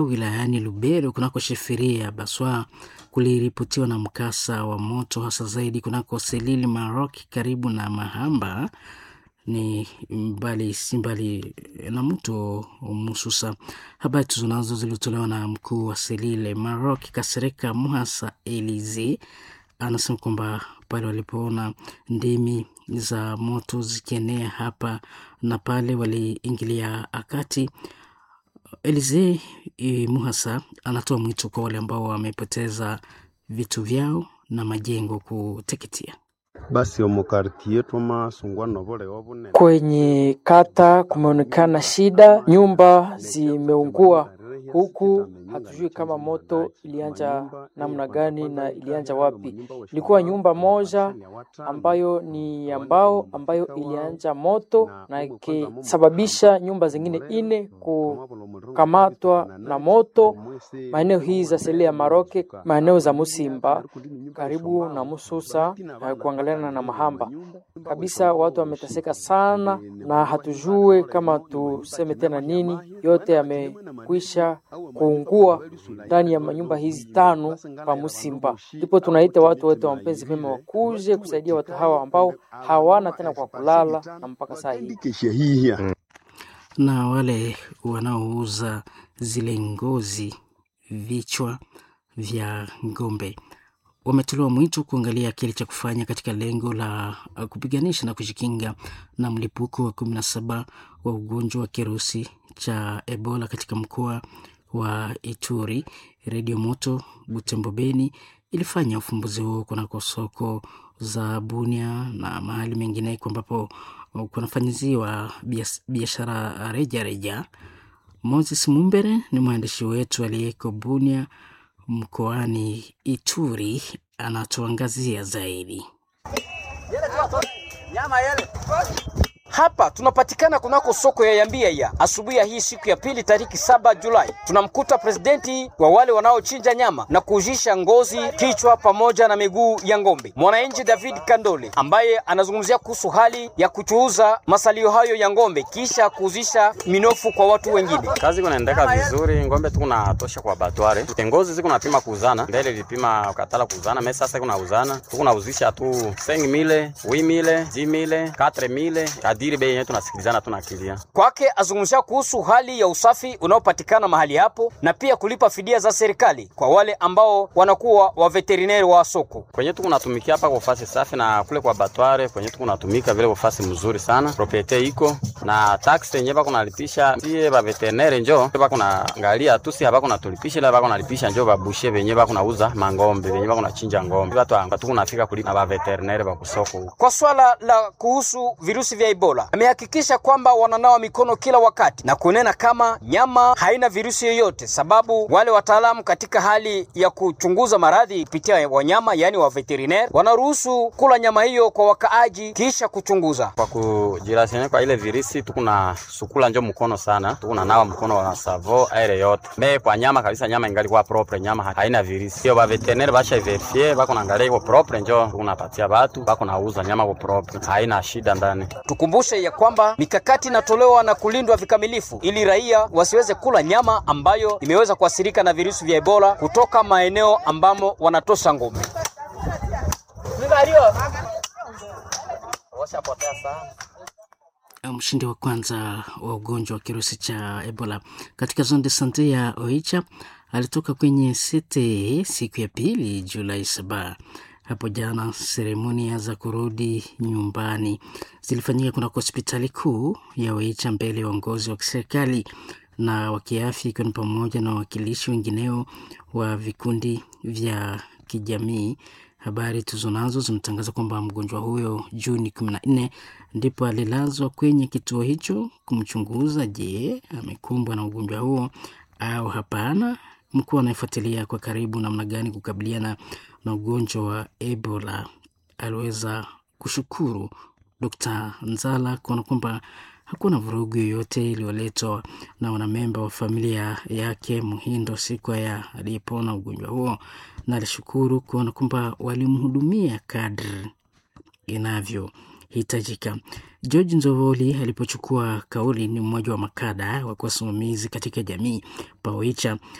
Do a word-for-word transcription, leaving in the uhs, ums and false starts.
Wilayani Lubero kunako sheferia Baswa kuliripotiwa na mkasa wa moto, hasa zaidi kunako Selili Maroc karibu na Mahamba, ni mbali simbali na mto Mususa. Habari tunazo zilitolewa na mkuu wa Selile Maroc Kasereka Muhasa Elize, anasema kwamba pale walipoona ndimi za moto zikienea hapa na pale waliingilia akati. Elize e, Muhasa anatoa mwito kwa wale ambao wamepoteza vitu vyao na majengo kuteketea. Basi omukartie tumasungwa nobole wabune. Kwenye kata kumeonekana shida, nyumba zimeungua, huku hatujui kama moto ilianja namna gani na ilianja wapi. Ilikuwa nyumba moja ambayo ni ambao ambayo ilianja moto na ikisababisha nyumba zingine ine kukamatwa na moto. Maeneo hii za Selile ya Maroc, maeneo za Musimba karibu na Mususa kuangaliana na Mahamba. Kabisa watu wameteseka sana na hatujue kama tuseme tena nini. Yote yamekwisha kuungua ndani ya manyumba hizi tano pa Musimba. Ndipo tunaita watu wote wa mpenzi mema wakuje kusaidia watu hawa ambao hawana tena kwa kulala na mpaka saa hii. Na wale wanaouza zile ngozi vichwa vya ngombe wametolewa mwito kuangalia kile cha kufanya katika lengo la kupiganisha na kujikinga na mlipuko wa kumi na saba wa ugonjwa wa kirusi cha Ebola katika mkoa wa Ituri. Radio Moto Butembo Beni ilifanya ufumbuzi huo kunako soko za Bunia na mahali mengine ambapo kunafanyiziwa biashara reja reja. Moses Mumbere ni mwandishi wetu aliyeko Bunia mkoani Ituri, anatuangazia zaidi. Hapa tunapatikana kunako soko ya Yambia ya asubuhi ya hii siku ya pili tariki saba Julai. Tunamkuta presidenti wa wale wanaochinja nyama na kuujisha ngozi, kichwa pamoja na miguu ya ngombe, mwananchi David Kandole, ambaye anazungumzia kuhusu hali ya kuchuuza masalio hayo ya ngombe kisha kuuzisha minofu kwa watu wengine. Kazi kunaendeka vizuri, ngombe tu kunatosha kwa batware. Ngozi ziko napima kuuzana, mbele lipima katala kuuzana, mimi sasa kuna uzana, tu kunauzisha tu cinq mille, huit mille, dix mille, quatre mille. Kadiri bei yetu tunasikilizana tunakilia. Kwake azungumzia kuhusu hali ya usafi unaopatikana mahali hapo na pia kulipa fidia za serikali kwa wale ambao wanakuwa wa veterinary wa soko. Kwenye tu kunatumikia hapa kwa fasi safi na kule kwa batware kwenye tu kunatumika vile kwa fasi mzuri sana. Propriete iko na tax yenyewe bako nalipisha sie ba veterinary njoo bako naangalia tu si hapa kuna tulipisha la bako nalipisha njoo ba bushe wenyewe bako nauza mangombe wenyewe bako nachinja ngombe. Watu anga tu kunafika kulipa ba veterinary ba kusoko. Kwa swala la kuhusu virusi vya Ebola, amehakikisha kwamba wananawa mikono kila wakati na kunena kama nyama haina virusi yoyote, sababu wale wataalamu katika hali ya kuchunguza maradhi kupitia wanyama yani wa veterinary wanaruhusu kula nyama hiyo kwa wakaaji kisha kuchunguza. Kwa kujirasiana kwa ile virusi tukuna sukula njo mkono sana, tukuna nawa mkono wa savo aire yote. Me kwa nyama kabisa nyama ingali kwa propre, nyama haina virusi. Hiyo ba veterinary basha verifie bako naangalia iko propre njo tunapatia watu bako nauza nyama kwa propre, haina shida ndani. Tukumbushe ya kwamba mikakati inatolewa na kulindwa vikamilifu ili raia wasiweze kula nyama ambayo imeweza kuathirika na virusi vya Ebola kutoka maeneo ambamo wanatosha ngombe. Mshindi wa kwanza wa ugonjwa wa kirusi cha Ebola katika zone de sante ya Oicha alitoka kwenye sete siku ya pili Julai saba. Hapo jana seremonia za kurudi nyumbani zilifanyika kuna hospitali kuu ya Oicha mbele ya uongozi wa kiserikali na wa kiafya, ikiwa ni pamoja na wawakilishi wengineo wa vikundi vya kijamii. Habari tuzonazo zinatangaza kwamba mgonjwa huyo Juni kumi na nne ndipo alilazwa kwenye kituo hicho kumchunguza, je, amekumbwa na ugonjwa huo au hapana. Mkuu anayefuatilia kwa karibu namna gani kukabiliana na ugonjwa wa Ebola aliweza kushukuru Daktari Nzala kuona kwamba hakuna vurugu yoyote iliyoletwa na wanamemba wa familia yake Muhindo siku ya alipona ugonjwa huo, na alishukuru kuona kwamba walimhudumia kadri inavyo hitajika. George Nzovoli alipochukua kauli, ni mmoja wa makada wa wasimamizi katika jamii pa Oicha,